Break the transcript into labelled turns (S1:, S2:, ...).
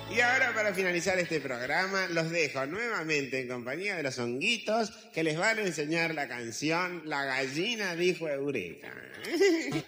S1: Y ahora, para finalizar este programa, los dejo nuevamente en compañía de los honguitos que les van a enseñar la canción La gallina dijo Eureka.